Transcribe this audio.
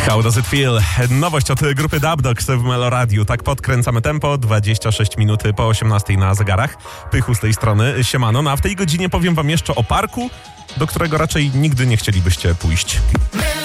How Does It Feel? Nowość od grupy Dub Dogs w Meloradiu. Tak podkręcamy tempo, 26 minut po 18 na zegarach. Pychu z tej strony, siemano. No a w tej godzinie powiem wam jeszcze o parku, do którego raczej nigdy nie chcielibyście pójść.